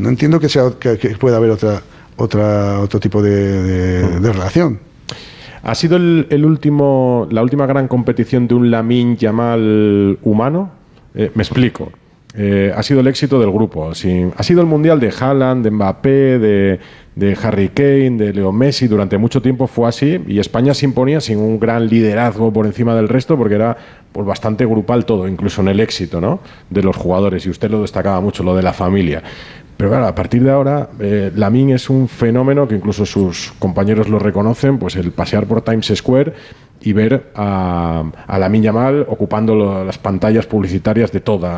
No entiendo que pueda haber otro tipo de relación. ¿Ha sido la última gran competición de un Lamine Yamal humano? Me explico. Ha sido el éxito del grupo. Ha sido el mundial de Haaland, de Mbappé, de Harry Kane, de Leo Messi. Durante mucho tiempo fue así y España se imponía sin un gran liderazgo por encima del resto porque era pues, bastante grupal todo, incluso en el éxito, ¿no?, de los jugadores. Y usted lo destacaba mucho, lo de la familia. Pero claro, a partir de ahora, Lamine es un fenómeno que incluso sus compañeros lo reconocen, pues el pasear por Times Square y ver a Lamine Yamal ocupando las pantallas publicitarias de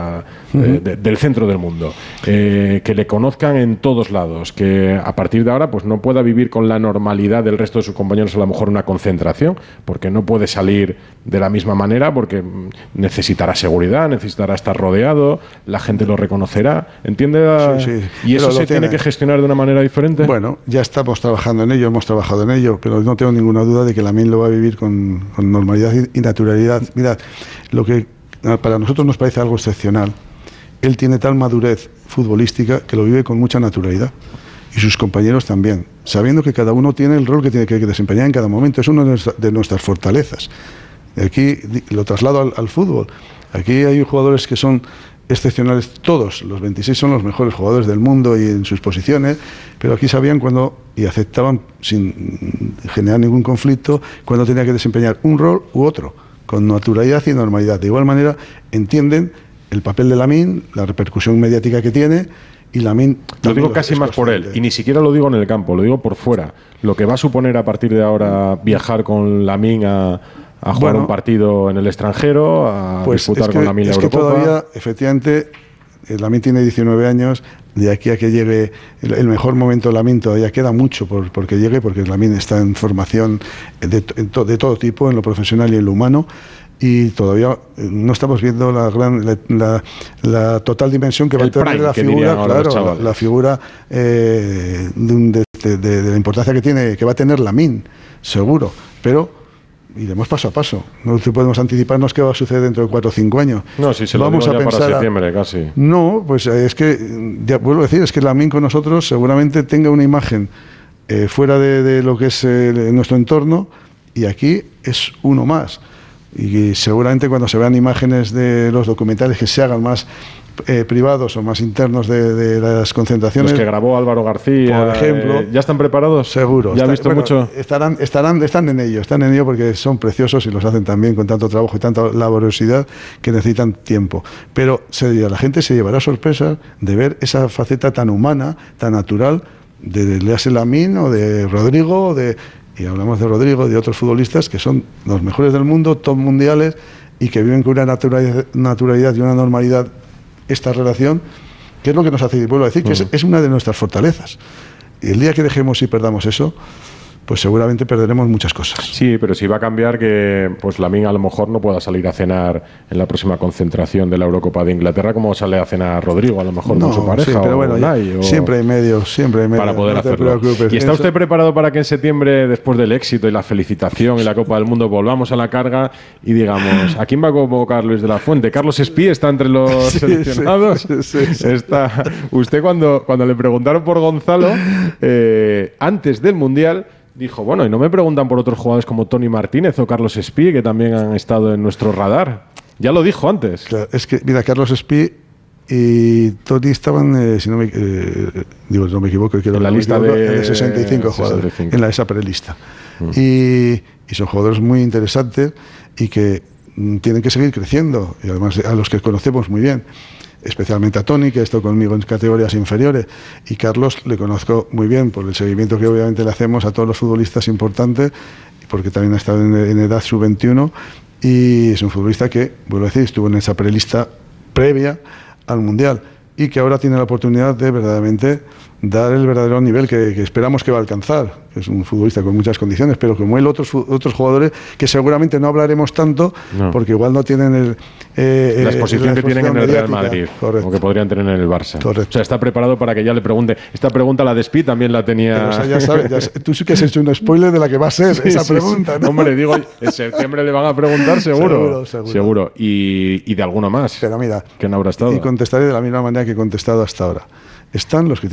del centro del mundo, que le conozcan en todos lados, que a partir de ahora pues no pueda vivir con la normalidad del resto de sus compañeros, a lo mejor una concentración, porque no puede salir de la misma manera, porque necesitará seguridad, necesitará estar rodeado, la gente lo reconocerá, ¿entiende? Sí. ¿Y eso se tiene que gestionar de una manera diferente? Bueno, ya estamos trabajando en ello, hemos trabajado en ello, pero no tengo ninguna duda de que Lamine lo va a vivir con normalidad y naturalidad. Mirad, lo que para nosotros nos parece algo excepcional, él tiene tal madurez futbolística que lo vive con mucha naturalidad. Y sus compañeros también, sabiendo que cada uno tiene el rol que tiene que desempeñar en cada momento. Es una de nuestras fortalezas. Aquí lo traslado al fútbol. Aquí hay jugadores que son excepcionales, todos los 26 son los mejores jugadores del mundo y en sus posiciones, pero aquí sabían cuando y aceptaban sin generar ningún conflicto cuando tenía que desempeñar un rol u otro, con naturalidad y normalidad. De igual manera entienden el papel de Lamine, la repercusión mediática que tiene, y Lamine... Lo digo casi más por él, y ni siquiera lo digo en el campo, lo digo por fuera. Lo que va a suponer a partir de ahora viajar con Lamine a jugar un partido en el extranjero, a disputar con Lamine la Eurocopa. Que todavía, efectivamente, Lamine tiene 19 años, de aquí a que llegue el mejor momento de Lamine todavía queda mucho porque llegue, porque Lamine está en formación de todo tipo, en lo profesional y en lo humano, y todavía no estamos viendo la total dimensión que va a tener la figura, claro, la figura de la importancia que va a tener Lamine, seguro, pero iremos paso a paso. No podemos anticiparnos qué va a suceder dentro de 4 o 5 años. No, si se lo vamos a pensar para septiembre, casi. No, pues es que, ya vuelvo a decir, es que Lamine con nosotros seguramente tenga una imagen fuera de lo que es nuestro entorno, y aquí es uno más. Y seguramente cuando se vean imágenes de los documentales que se hagan más privados o más internos de las concentraciones, los que grabó Álvaro García, por ejemplo, ¿ya están preparados? Seguro. ¿Ya han visto mucho? Están en ello porque son preciosos y los hacen también con tanto trabajo y tanta laboriosidad que necesitan tiempo. Pero la gente se llevará sorpresa de ver esa faceta tan humana, tan natural de Leas Lamine o de Rodrigo, y hablamos de Rodrigo, de otros futbolistas que son los mejores del mundo, top mundiales, y que viven con una naturalidad y una normalidad esta relación, que es lo que nos hace, vuelvo a decir, que es una de nuestras fortalezas. Y el día que dejemos y perdamos eso, pues seguramente perderemos muchas cosas. Sí, pero si va a cambiar que pues Lamine a lo mejor no pueda salir a cenar en la próxima concentración de la Eurocopa de Inglaterra como sale a cenar Rodrigo, a lo mejor con su pareja. Sí, pero bueno, siempre hay medios, para poder hacerlo. ¿Y está usted preparado para que en septiembre, después del éxito y la felicitación y la Copa del Mundo, volvamos a la carga y digamos, ¿a quién va a convocar Luis de la Fuente? ¿Carlos Espí está entre los seleccionados? Sí. Está. Usted cuando le preguntaron por Gonzalo, antes del Mundial, dijo, bueno, y no me preguntan por otros jugadores como Tony Martínez o Carlos Espí, que también han estado en nuestro radar. Ya lo dijo antes. Claro, es que, mira, Carlos Espí y Tony estaban, si no me equivoco, en la lista de 65 jugadores, en esa prelista. Y son jugadores muy interesantes y que tienen que seguir creciendo, y además a los que conocemos muy bien. Especialmente a Tony, que ha estado conmigo en categorías inferiores, y Carlos le conozco muy bien por el seguimiento que obviamente le hacemos a todos los futbolistas importantes, porque también ha estado en edad sub-21, y es un futbolista que, vuelvo a decir, estuvo en esa prelista previa al Mundial, y que ahora tiene la oportunidad de verdaderamente dar el verdadero nivel que esperamos que va a alcanzar. Es un futbolista con muchas condiciones, pero como él, otros jugadores que seguramente no hablaremos tanto, porque igual no tienen la exposición que tienen en el Real Madrid, o que podrían tener en el Barça. Correcto. O sea, está preparado para que ya le pregunte. Esta pregunta, la de Espí, también la tenía... O sea, ya sabes, tú sí que has hecho un spoiler de la que va a ser esa pregunta, ¿no? Hombre, digo, en septiembre le van a preguntar seguro. Y de alguno más. Pero mira, que no habrá estado. Y contestaré de la misma manera que he contestado hasta ahora. Están los que